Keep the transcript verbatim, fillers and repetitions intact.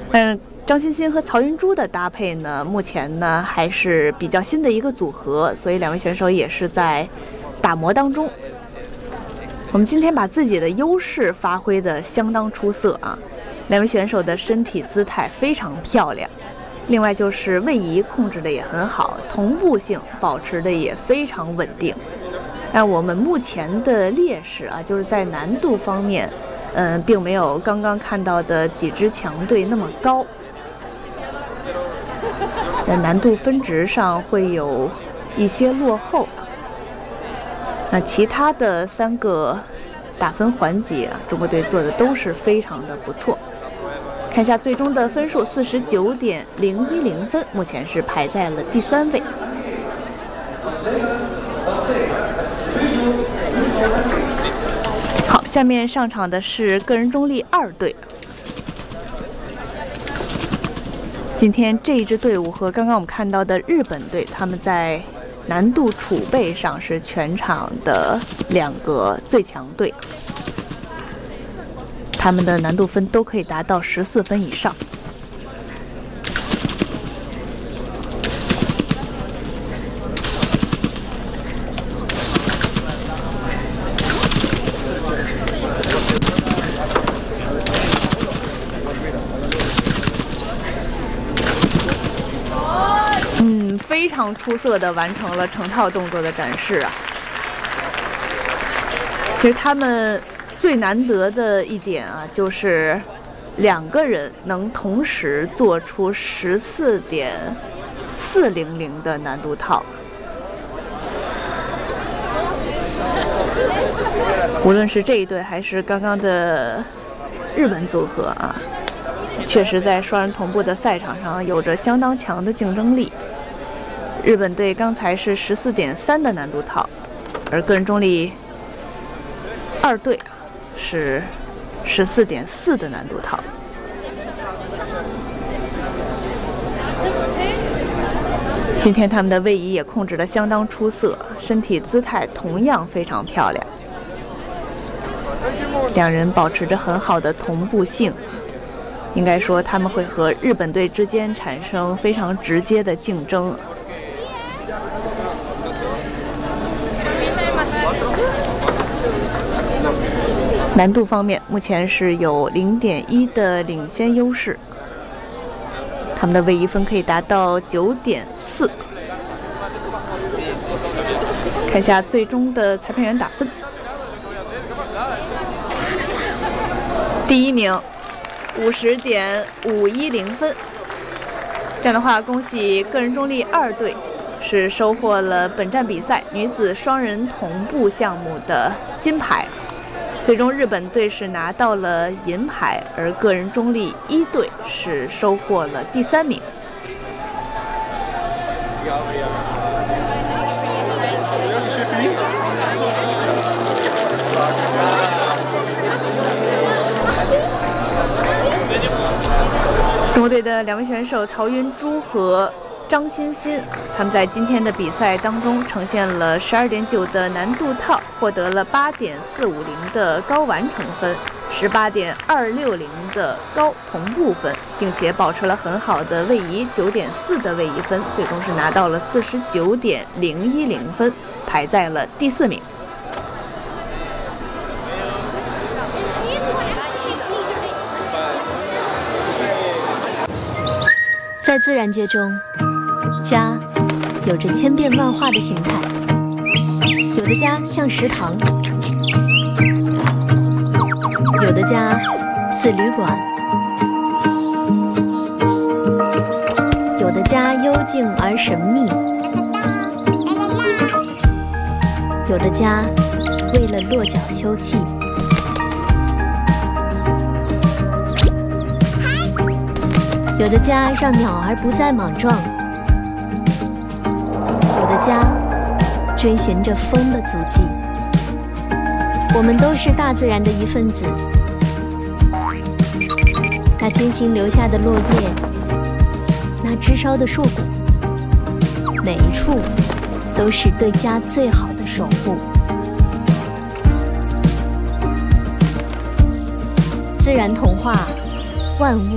嗯，张欣欣和曹云珠的搭配呢，目前呢还是比较新的一个组合，所以两位选手也是在打磨当中。我们今天把自己的优势发挥得相当出色啊，两位选手的身体姿态非常漂亮，另外就是位移控制的也很好，同步性保持的也非常稳定。但我们目前的劣势啊，就是在难度方面，嗯，并没有刚刚看到的几支强队那么高，在难度分值上会有一些落后。那其他的三个打分环节啊，中国队做的都是非常的不错。看一下最终的分数，四十九点零一零分，目前是排在了第三位。好，下面上场的是个人中立二队。今天这一支队伍和刚刚我们看到的日本队，他们在难度储备上是全场的两个最强队，他们的难度分都可以达到十四分以上。非常出色地完成了成套动作的展示啊！其实他们最难得的一点啊，就是两个人能同时做出十四点四零零的难度套。无论是这一对还是刚刚的日本组合啊，确实在双人同步的赛场上有着相当强的竞争力。日本队刚才是十四点三的难度套，而个人中立二队是十四点四的难度套。今天他们的位移也控制得相当出色，身体姿态同样非常漂亮，两人保持着很好的同步性，应该说他们会和日本队之间产生非常直接的竞争。难度方面，目前是有零点一的领先优势，他们的位移分可以达到九点四。看一下最终的裁判员打分，第一名五十点五一零分，这样的话，恭喜个人中立二队是收获了本站比赛女子双人同步项目的金牌。最终日本队是拿到了银牌，而个人中立一队是收获了第三名。中国队的两位选手曹云珠和张欣欣，他们在今天的比赛当中呈现了十二点九的难度套，获得了八点四五零的高完成分，十八点二六零的高同步分，并且保持了很好的位移，九点四的位移分，最终是拿到了四十九点零一零分，排在了第四名。 在自然界中，家有着千变万化的形态，有的家像食堂，有的家似旅馆，有的家幽静而神秘，有的家为了落脚休憩，有的家让鸟儿不再莽撞，有的家追寻着风的足迹。我们都是大自然的一份子，那精心留下的落叶，那枝梢的树骨，每一处都是对家最好的守护。自然童话，万物